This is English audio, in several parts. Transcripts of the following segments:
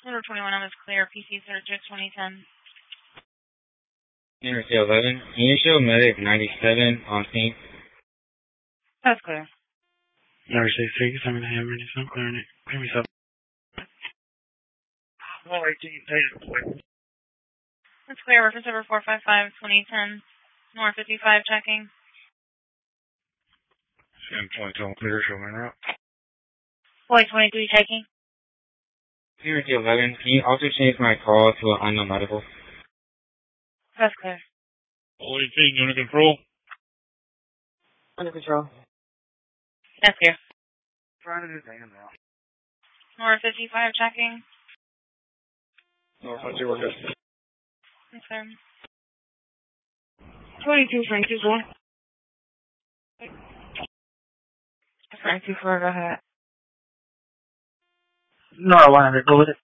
Number 21 is clear. PC search at 2010. Interstate 11. Can you show medic 97 on scene? That's clear. Interstate 6, I'm in the hammer, it's not clearing it. Clear me up. Well, 18, it's clear. Reference over 455, 2010. North 55 checking. Sam 22 clear, show me route. Boy 23 checking. Interstate 11. Can you also change my call to an unknown medical? That's clear. Boy 18, under control. Under control. That's clear. Trying to do things now. North 55 checking. North 52, we're good. That's clear. 22, Frank 2-4. Frank 2-4, go ahead. No, 100, go with it.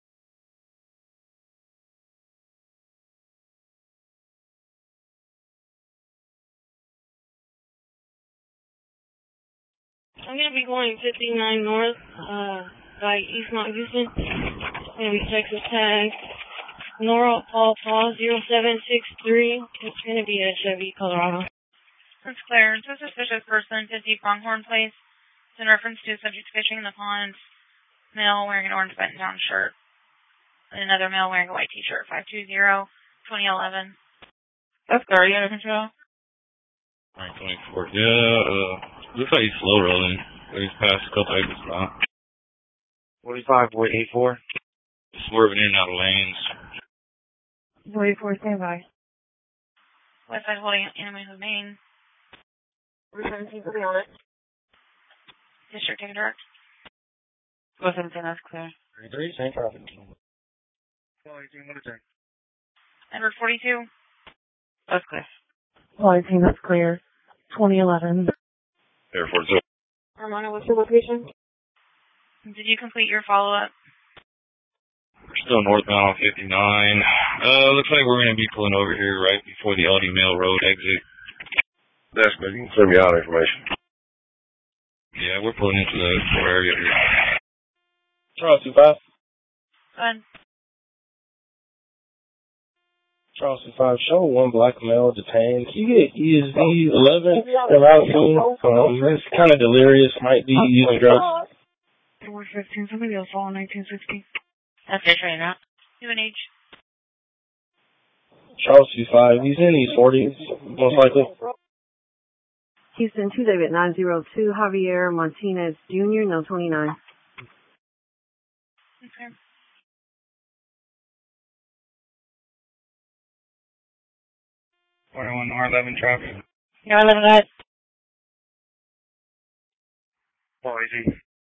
I'm going to be going 59 north, by East Mount Houston. It's going to be Texas tag. Nora Paul 0763. It's going to be a Chevy Colorado. That's clear. It's a suspicious person, 50 Pronghorn Place. It's in reference to subject fishing in the pond. Male wearing an orange button-down shirt. And another male wearing a white t-shirt. 520-2011. That's clear. Are you under control? 924. Yeah, looks like he's slow rolling. But he's passed a couple exits now. 45, boy 84. Swerving in and out of lanes. 44, stand by. West side holding enemy of main. Return to be on it. District taking direct. Go 17, that's clear. 33, same traffic. 18, what is that? Edward 42. That's clear. 18, that's clear. 2011. Air Force 0. Armando, what's your location? Did you complete your follow-up? We're still northbound on 59. Looks like we're going to be pulling over here right before the LD Mill Road exit. That's good. You can send me out information. Yeah, we're pulling into the area here. Charles 25. Go ahead. Charles 25. Show one black male detained. You get ESV 11 around scene. That's kind of delirious. Might be using drugs. 415, somebody else on 1960. That's good, train out. UNH. Charles 25. He's in his 40s, most likely. Houston 2 David 902, Javier Martinez Jr., no 29. Okay. R11 traffic. Yeah, 11, go ahead. Oh, easy.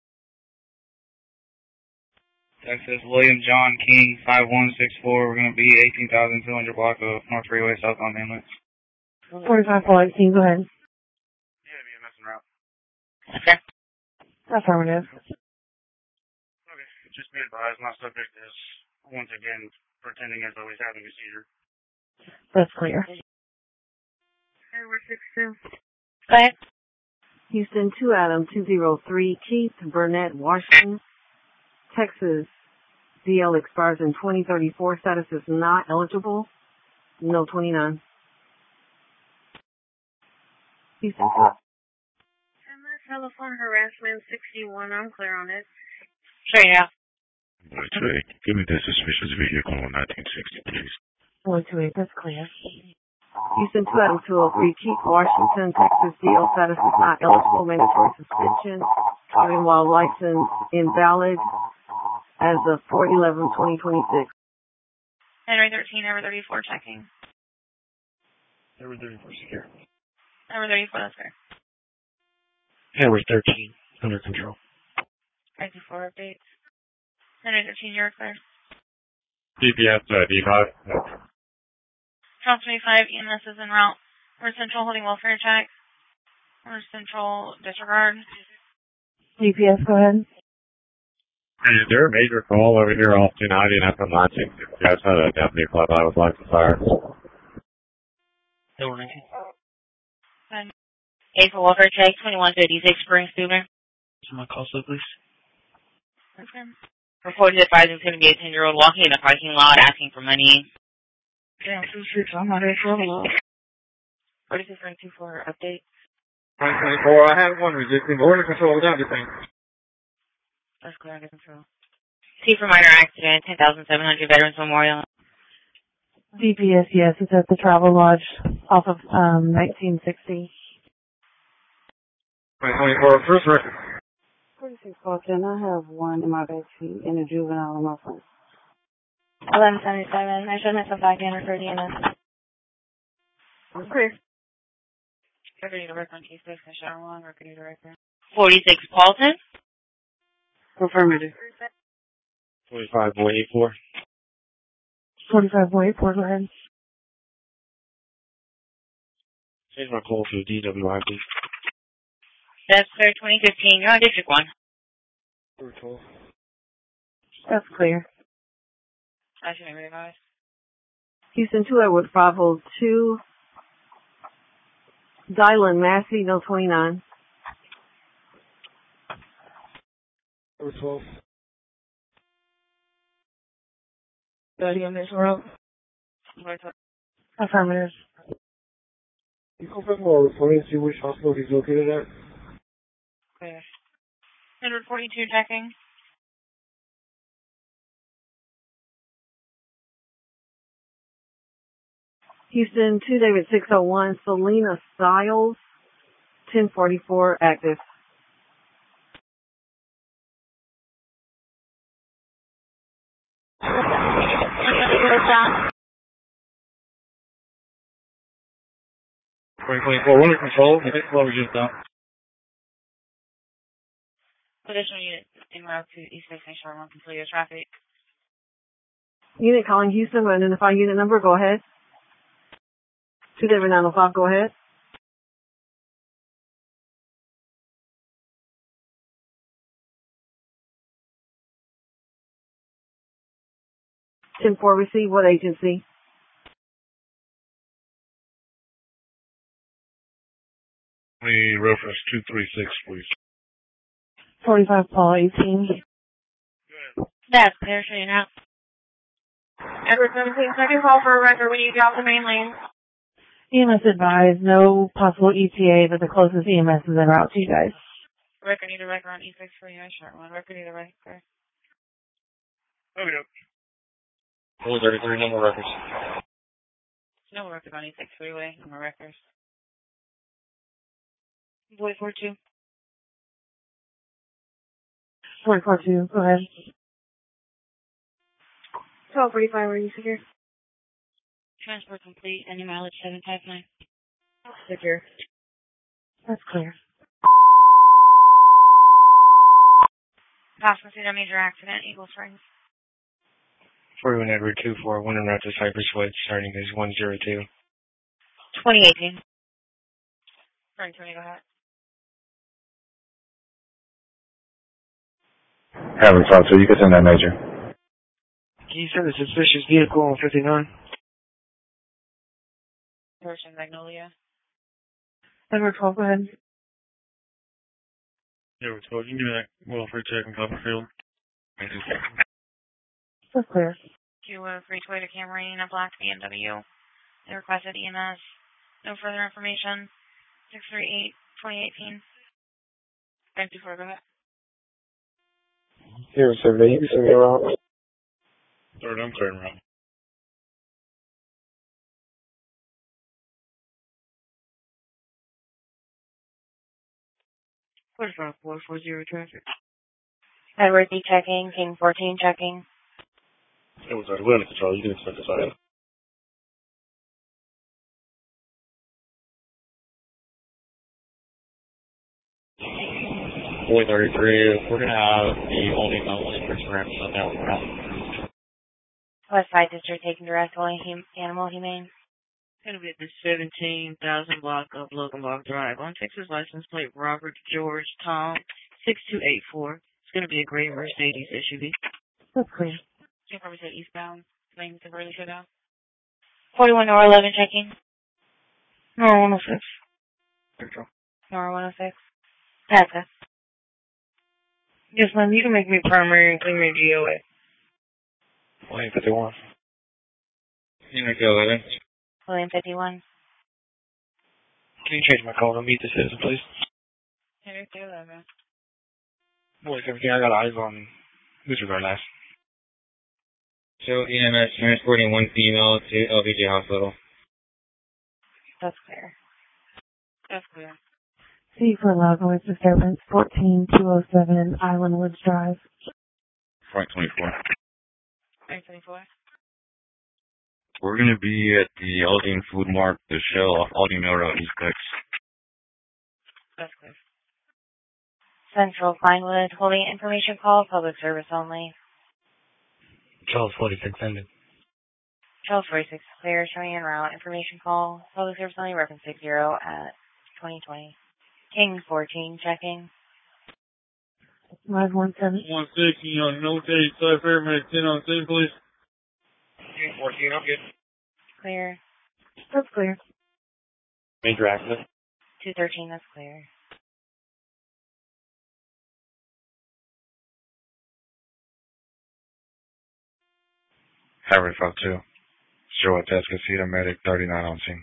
Texas, William John King, 5164. We're going to be 18,200 block of North Freeway, southbound inlet. 45 418, go ahead. Yeah, BMS en route. Okay. Affirmative. Okay, just be advised, my subject is, once again, pretending as though he's having a seizure. That's clear. Edward 62. Go ahead. Houston 2 Adam 203, Keith Burnett, Washington, Texas. DL expires in 2034. Status is not eligible. No 29. Houston. Telephone harassment 61. I'm clear on it. Straight out. Give me the suspicious vehicle on 1960, please. 128, that's clear. Houston 2 Adam 203, Keith Washington, Texas. DL status is not eligible. Mandatory suspension. Driving while license invalid as of 4/11/2026. Henry 13, Edward 34 checking. Edward 34 secure. Edward 34, that's fair. Edward 13, under control. 54 updates. Henry 13, you're clear. DPS, D5. Charles 25, EMS is en route. We're Central holding welfare check. We're Central disregard. GPS, go ahead. Hey, is there a major call over here off 290 and FM 960? You guys had a deputy club out with lights and fire. Edward 19. And A for welfare check, 2156 Spring Stuber. Can my call slip, please? Okay. Reported advising 18-year-old walking in the parking lot asking for money. Damn, 2-6, I'm not ready for a lot. 46-24 update. 924, I have one resisting, but we're in control without this thing. That's clear, under control. C for minor accident, 10,700 Veterans Memorial. DPS, yes, it's at the Travel Lodge off of 1960. 924, first record. 46 Falcon, I have one in my backseat and a juvenile in my front. 1177, I showed myself back in for DNS. Okay. Record need a record on case 6, I shot one, record need a record. 46 Paulton. Affirmative. 45-184. 45-184, go ahead. Change my call to DWI, please. That's clear 2015. You're on District 1. 12. That's clear. I should be advised. Houston 2 Edward 502. Dylan Massey, no 29. 12. 30 on this road. Affirmative. You confirm more reporting, see which hospital he's located at? Clear. 142 checking. Houston 2 David 601. Selena Stiles, 1044 active. What's that? 2024, we're under control. The next floor is just out. Additional unit en route to East Bay St. Charlotte, complete your traffic. Unit calling Houston, will identify unit number, go ahead. 2 David 905, go ahead. Ten-4 receive, what agency? We reference 236, please. 45 Paul 18. That's clear, shooting out. Edward 17, second call for a record when you get off the main lane. EMS advised, no possible ETA, but the closest EMS is en route to you guys. Record need a record on E6 for you, I shot one. Record need a record. Okay. 33, no more records. No record on E6 freeway, no more records. Boy 42. 442, go ahead. 1245, were you secure? Transport complete. Any mileage 759. Secure. That's clear. Passenger scene of major accident, Eagle Springs. 41 Edward 241 en route to Cypress Woods, starting is 102. 2018. Frank, go ahead. Having thought, so you can send that major. Can you send a suspicious vehicle on 59? Person Magnolia. Edward 12, go ahead. Yeah, we're told you can do that. Welfare check in Copperfield. That's clear. To a free Toyota Camry and a black BMW. They requested EMS. No further information. 638-2018. 524, go ahead. Here, 7, you can send me around. Third, I'm clearing around. Quarter 440 traffic. Edward D checking. King 14 checking. It was already under control. You can expect us out. 433, we're going to have the only person ramp shut down. West Side District taking direct only animal humane. Going to be at the 17,000 block of Logan Block Drive on Texas license plate Robert George Tom 6284. It's going to be a gray Mercedes SUV. That's clear. You can probably say eastbound. Lanes have already shut out. 41 or 11 checking. Nora 106. Nora 106. That's it. Yes, ma'am. You can make me primary and claim your GOA. 51. Unit 11. William 51. Can you change my call to meet the citizen, please? Henry 11. Boys, everything. I got eyes on disregard last. So EMS transporting one female to LBJ Hospital. That's clear. That's clear. C for loud noise disturbance, 14207 Island Woods Drive. Frank 24. Frank 24. We're going to be at the Aldine Food Mart, the Shell off Aldine Mill Road, East Texas. That's clear. Central Pinewood, holding information call, public service only. Charles 46 ended. Charles 46 clear, showing en route, information call, public service only, reference 60 at 2020. King 14, checking. 517. 160 on no date, cipher, make 10 on 10, please. King 14, I'm good. Clear. That's clear. Major accident. 213, that's clear. Harvard 52. Show at Casita, medic 39 on scene.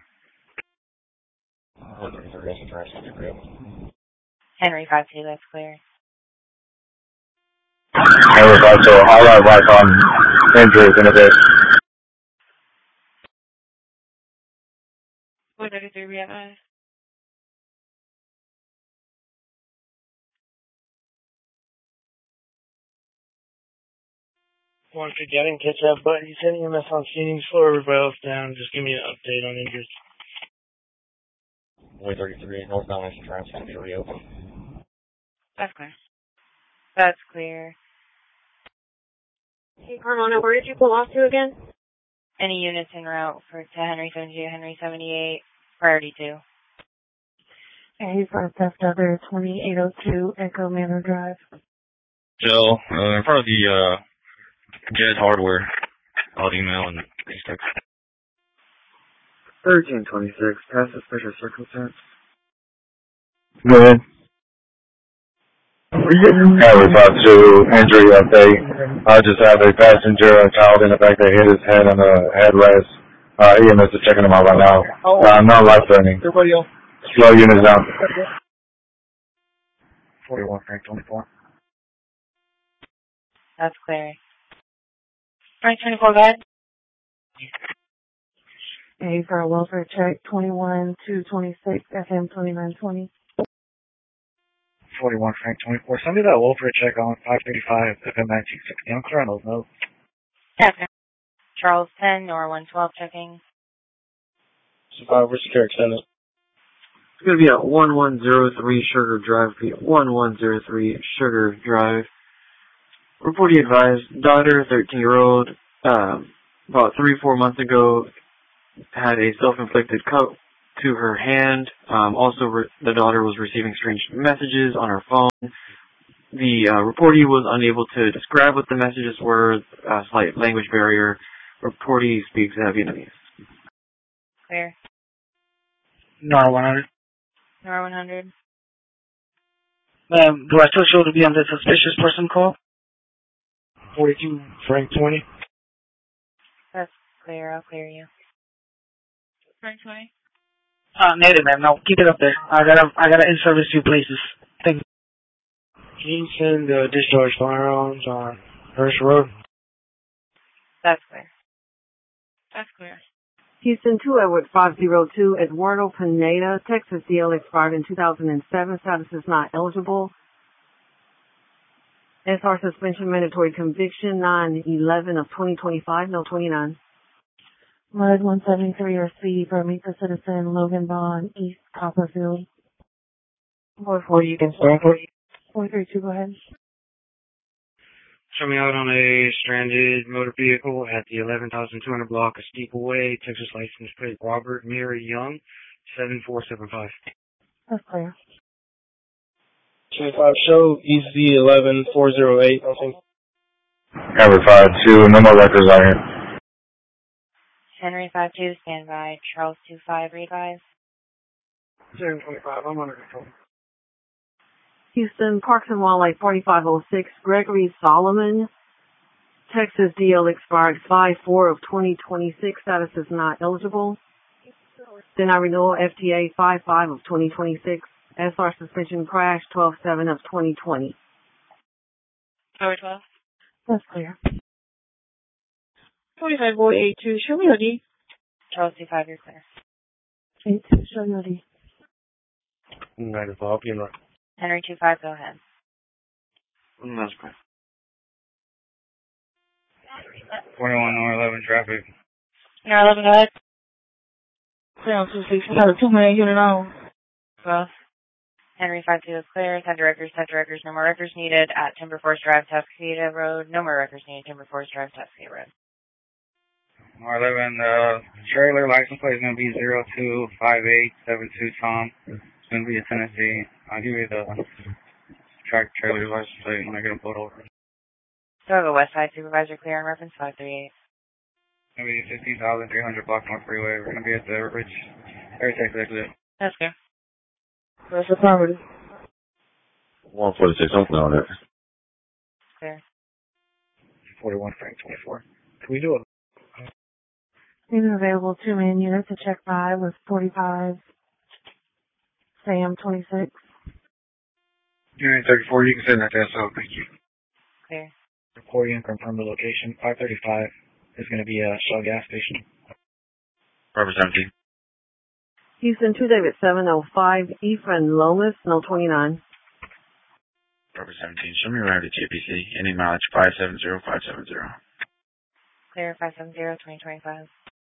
Henry 52, that's clear. Harvard 52, highlight right on injuries in a bit. 133, we have eyes. Once again, I didn't catch that, but he's hitting EMS on scene. Slow everybody else down. Just give me an update on injuries. 133, northbound East Transit, reopen. That's clear. That's clear. Hey, Carmona, where did you pull off to again? Any units en route to Henry 72, Henry 78, priority 2. Hey, for theft other 2802 Echo Manor Drive. Shell, in front of the, Jed Hardware, Aldine Mill and East Texas. 1326, past suspicious circumstance. Go ahead. Harvard 52, injury update. I just have a passenger, a child in the back that hit his head on the headrest. EMS is checking him out right now. Not life-threatening. Everybody else? Slow units down. 41, Frank 24. That's clear. Frank 24, go ahead. Hey, for a welfare check, 21226 FM 2920. 41, Frank 24. Send me that welfare check on 535, FM 1960. I'm clear on those notes. Okay. Charles 10, Nora 112, checking. Survivor Secure Extended. It's going to be at 1103 Sugar Drive, 1103 Sugar Drive. Reportee advised, daughter, 13-year-old, about 3-4 months ago, had a self-inflicted cut to her hand. The daughter was receiving strange messages on her phone. The reportee was unable to describe what the messages were, slight language barrier. Reportee speaks Vietnamese. Clear. Nora 100. Nora 100. Ma'am, do I still show to be on the suspicious person call? 42, Frank 20. That's clear. I'll clear you. Frank 20. Native, ma'am. No, keep it up there. I gotta in-service 2 places. Thank you. Can you send discharge firearms on Hirsch Road? That's clear. That's clear. Houston 2 Edward 502 Eduardo Pineda, Texas DL expired in 2007. Status is not eligible. SR suspension mandatory conviction 9/11 of 2025, no 29. Mud 173 or C for meet the citizen Logan Bond, East Copperfield. 440, you can start. 432, go ahead. Show me out on a stranded motor vehicle at the 11,200 block of Steeple Way, Texas license plate Robert Mary Young, 7475. That's clear. 25 show, EZ 11408, I think. Harvard 52, no more records out here. Henry 52, stand by. Charles 25, revise. 725, I'm under control. Houston, Parks and Wildlife 4506, Gregory Solomon, Texas DL expired 5/4 of 2026, status is not eligible. Deny renewal FTA 5/5 of 2026, SR suspension crash 12/7 of 2020. Tower 12. That's clear. 45-82, show me your D. Charles 25, you're clear. 82, show your D. United for helping right. Henry 25, go ahead. That's clear. 21 North 11 traffic. North 11, go ahead. Clear on 26, I got a 2-man unit on. 12. Henry 52 is clear. Set directors, no more records needed at Timber Forest Drive, Tuscaloosa Road. No more records needed, Timber Forest Drive, Tuscaloosa Road. North 11, trailer license plate is going to be 025872 Tom. It's going to be a Tennessee. I'll give you the track trailer license plate when I get them pulled over. Chicago West Side Supervisor clear on reference 538. It's going to be 15,300 block north freeway. We're going to be at the Ridge Airtech exit. That's clear. What's the property? 146, I'm on it. Clear. 41 Frank 24. Can we do it? Even available 2-man units to check 5 with 45, Sam 26. Unit 34, you can send that to SO. Thank you. Clear. Reporting and confirm the location. 535 is going to be a Shell gas station. Rubber 17. Houston 2 David 705, Ephraim Lomas, no 29. Rubber 17. Show me around at JPC. Any mileage 570570. Clear 570, 2025.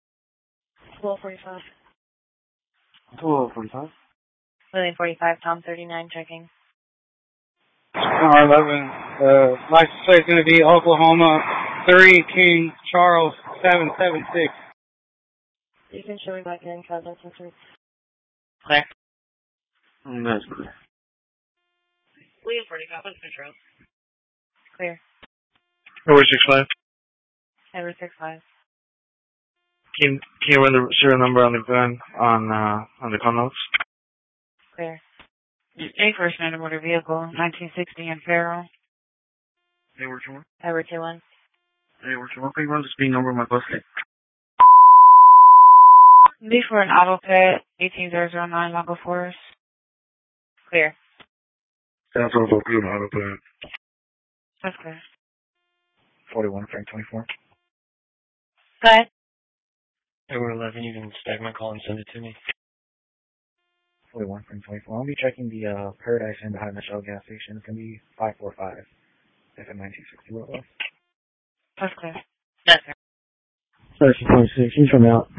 1245. 12:45. William 45, Tom 39, checking. R11, license plate is going to be Oklahoma 3 King Charles 776. You can show me back in, license plate. Clear. That's clear. William 45, what's control? Clear. Over 65. Edward 65. Can you run the serial number on the gun on the connotes? Clear. A first man motor vehicle, 1960 in Farrell. Hey, where's your one? Edward 21. Hey, where's your one? Can you run the speed number on my bus kit? B for an auto pit, 18009 Lago Forest. Clear. That's also good auto plan. That's clear. 41 Frank 24. Go ahead. Over 11, you can stack my call and send it to me. 41 Frank 24. I'll be checking the Paradise Inn behind the Shell gas station. It's going to be 545 FM 1960. What else? That's clear. That's clear. 13.6. He's from out.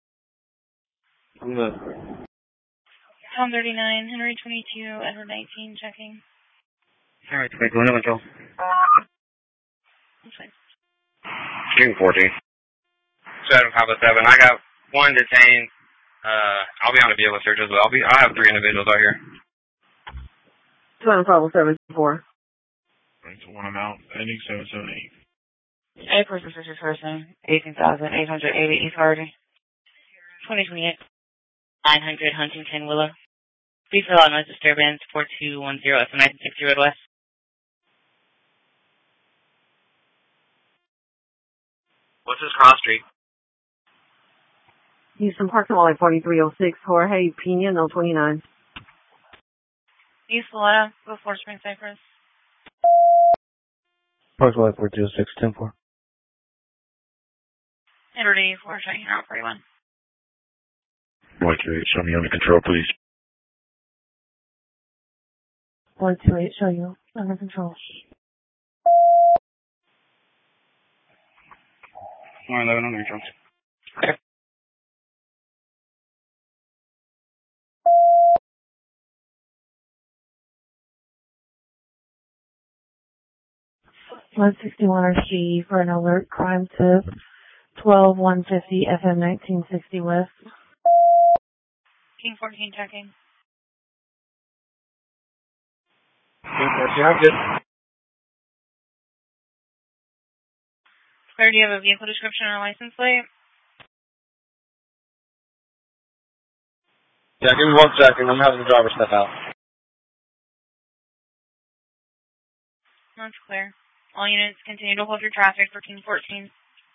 Tom 39, Henry 22, Edward 19, checking. Alright, take one of them. That's fine. King 14. 7 Papa 7. I got one detained. I'll be on a vehicle search as well. I'll have 3 individuals out here. 2 Bravo 74. Right, so one amount, ending 778. A person searches person, 18,880 East Hardy. 2028. 900 Huntington Willow. Please fill out noise disturbance 4210 FM 1960 Road West. What's this cross street? Houston Parks and Wildlife 4306, Jorge Pena, no 29. East Florida, before Spring Cypress. Parks Wildlife 406, 10-4. Edward 84, checking out 41. White 28, show me under control, please. 128, show you. Under control. R11 under control. Clear. RC for an alert crime tip. 12150 FM 1960 West. King 14, checking. I'm good. Claire, do you have a vehicle description or license plate? Yeah, give me 1 second. I'm having the driver step out. That's clear. All units continue to hold your traffic for King 14.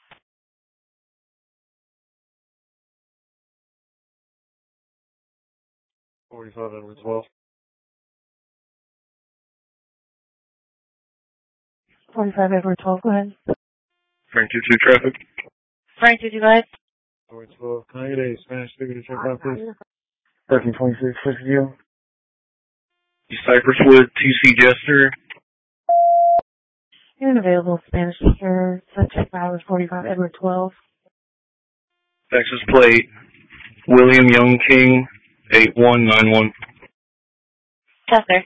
Edward 12. 45 Edward 12, go ahead. Frank 22 traffic. Frank, did you guys? Edward 12. Can I get a Spanish speaker to check out, please? 1326, first view. Cypresswood TC Jester. Unit available, Spanish speaker, subject hours 45 Edward 12. Texas plate. William Young King 8191. Yes, sir.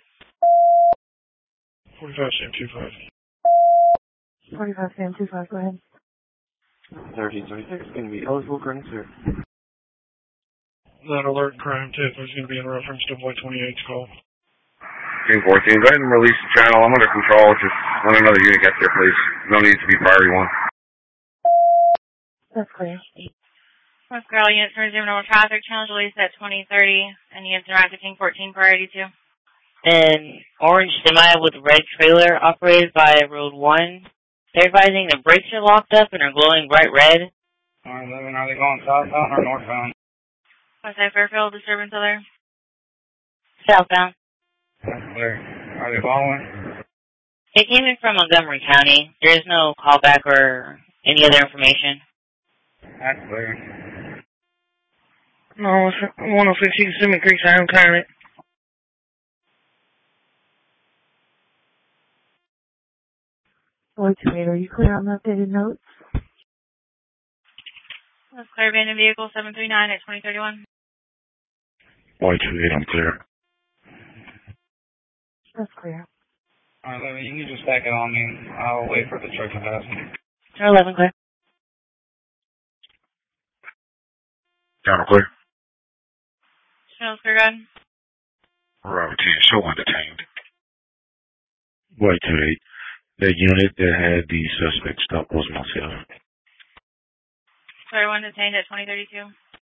45 Sam 25. 45 Sam 25, go ahead. 1326 going to be eligible, correct, sir? That alert crime tip is going to be in reference to Boy 28's call. King 14, go ahead and release the channel. I'm under control. Just let another unit get there, please. No need to be priority one. That's clear. West Corral units resume normal traffic. Challenge release at 2030. And units arrive at King 14 priority 2. An orange semi with red trailer operated by Road 1. They're advising the brakes are locked up and are glowing bright red. Alright, 11, are they going southbound or northbound? Westside Fairfield, disturbance alert. Southbound. That's clear. Are they following? They came in from Montgomery County. There is no callback or any other information. That's clear. No, 106 Summit Creek, Iron Climate. Boy 28, are you clear on the updated notes? That's clear. Abandoned vehicle 739 at 2031. Boy 28, I'm clear. That's clear. Alright, 11, you can just stack it on me. I'll wait for the truck to pass me. 11, clear. Channel clear. Channel's clear, God. Robert 10, show undetained. Boy 28. The unit that had the suspect stop was myself. Clear 1 detained at 2032.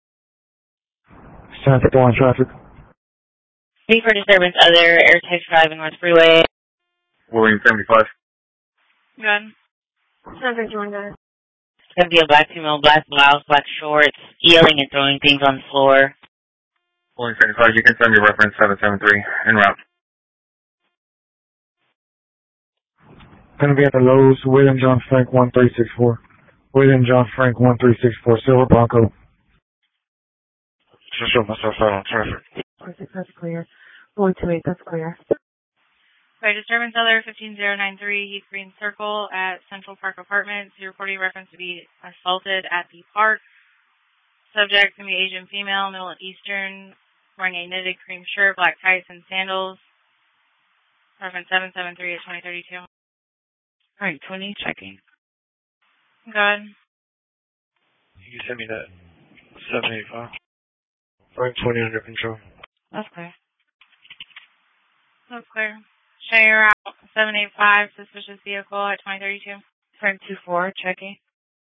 San Francisco traffic. Need for disturbance other air text driving North Freeway. William 75. Good. San Francisco, guys. It's going to be a black female, black blouse, black shorts, yelling and throwing things on the floor. William 75, you can send me reference 773 en route. Gonna be at the Lowe's, William John Frank 1364. William John Frank 1364, Silver Bronco. Just show myself out on traffic. 46, that's clear. Boy 28, that's clear. By disturbance other 15093 Heath Green Circle at Central Park Apartments. Your reporting reference to be assaulted at the park. Subject can be Asian female, Middle Eastern, wearing a knitted cream shirt, black tights, and sandals. Reference 773 at 2032. Alright, 20, checking. Good. You can send me that 785. Frank 20 under control. That's clear. That's clear. Show your route 785, suspicious vehicle at 2032. Frank 24, checking.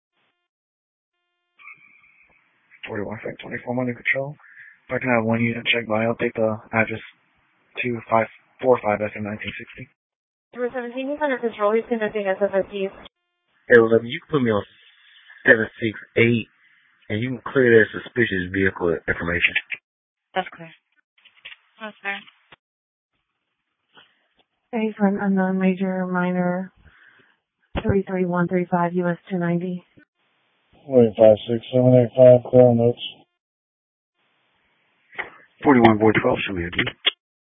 41 Frank 24, under control. If I can have one unit check by, I'll take the address 2545 SM 1960. Number 17, he's under control. He's conducting SFSPs. Hey, 11, you can put me on 768, and you can clear that suspicious vehicle information. That's clear. That's fair. A for an unknown major minor 33135 US 290. 1856785, clear on notes. 41 boy 12 should be a good.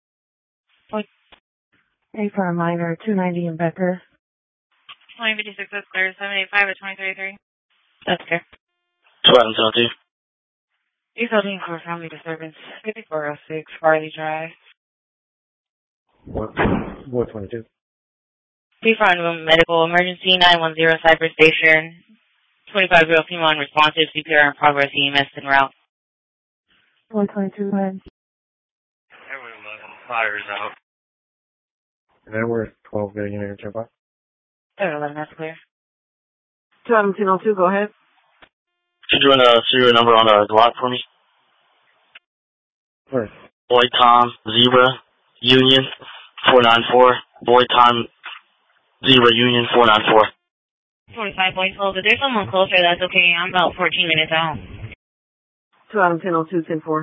A for a minor 290 in Becker. 2056, that's clear. 785 at 2033. That's clear. 12 You're holding for family disturbance. 5406, Farley Drive. What 22? Be front medical emergency, 910 Cypress Station. 25 real female unresponsive, CPR in progress, EMS en route. 122, go ahead. Every 11, fires out. And then we're 12 getting in here, check by. 11, that's clear. 1702, go ahead. Could you run a serial number on a Glock for me? Where? Boy Tom Zebra Union 494. Boy Tom Zebra Union 494. 45 points hold. If there's someone closer, that's okay. I'm about 14 minutes out. 2 Adam 1002, 10-4.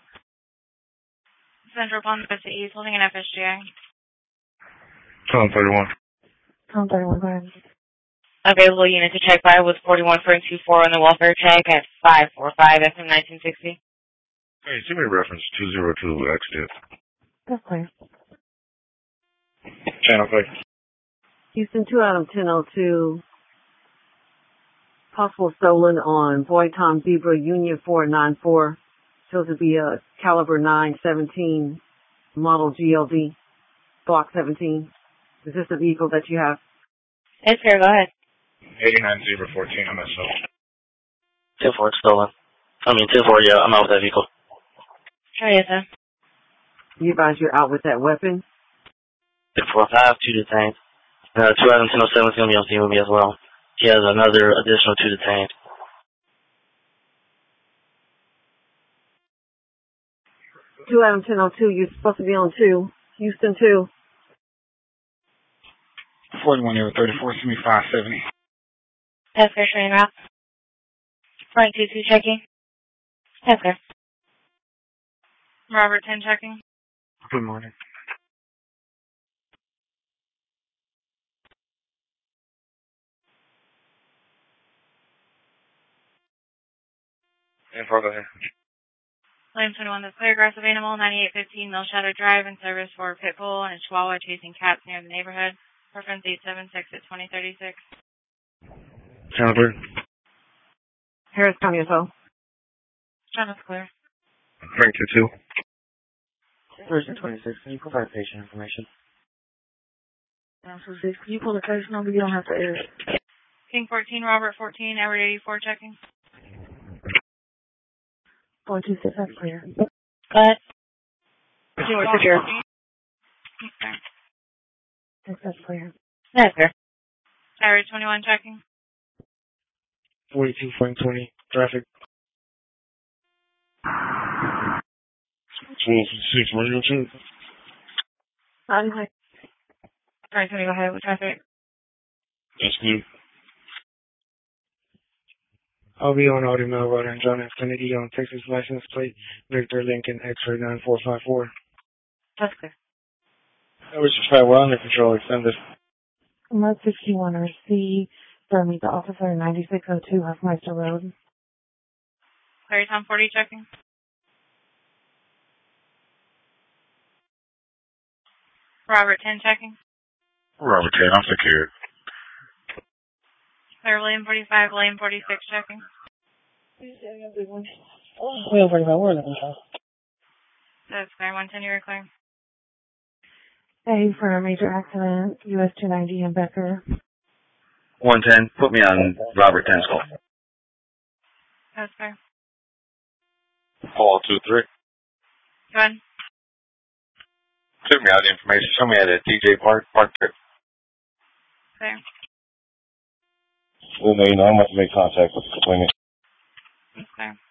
Central Palm Coast East, holding an FSGI. Tom 31. Tom 31, go ahead. Available unit to check by was 41.24 on the welfare check at 545 FM 1960. Hey, send me reference 202 exit. That's clear. Channel 5. Houston 2 Adam 1002. Possible stolen on Boy Tom Zebra Union 494. Shows to be a caliber 917 model GLD, block 17. Is this the vehicle that you have? Yes, sir, go ahead. 89 Zebra 14 on that cell. 10-4, it's stolen. 10-4, yeah, I'm out with that vehicle. Sure, yes, sir. You advise you're out with that weapon? 10-4, I have 2 detained. 2 Adam 1007 is going to be on scene with me as well. He has another additional 2 detained. Two Adam 1002, you're supposed to be on 2. Houston 2. 41 over 34, send me 570. Yes, sir, train route. Frank 22 checking. Yes, sir. Robert 10 checking. Good morning. Info, go ahead. Lane 21, the clear aggressive animal, 9815 Mill Shadow Drive, in service for pit bull and a chihuahua chasing cats near the neighborhood. Reference 876 at 2036. Channel 3. Harris County info. Channel's clear. Frank 22. Version 26, can you provide patient information? Council 6, can you pull the case number? You don't have to air it. King 14, Robert 14, Edward 84 checking. 426, that's clear. Go ahead. Okay. Yes, that's clear. Yes, sir. Edward 21 checking. 42, Frank 20. Traffic. 1256, where you going to? Hi. Alright, so we go ahead with traffic. That's good. I'll be on Audemars Road and John F. Kennedy on Texas license plate Victor Lincoln X-ray 9454. That's clear. Which is 51 under control, extended. Mud 61 RC, for meet the officer 9602 Huffmeister Road. Clary Tom 40 checking. Robert 10 checking. Robert 10, I'm secured. Claire William 45, William 46 checking. William 45, we're looking for. That's clear. 110, you're clear. Hey, for a major accident, US 290 in Becker. 110, put me on Robert 10's call. That's clear. Paul 23. Go ahead. Send me out the information. Show me at a TJ Park trip. Clear. We'll let you know. I'm going to make contact with the clinic. That's clear.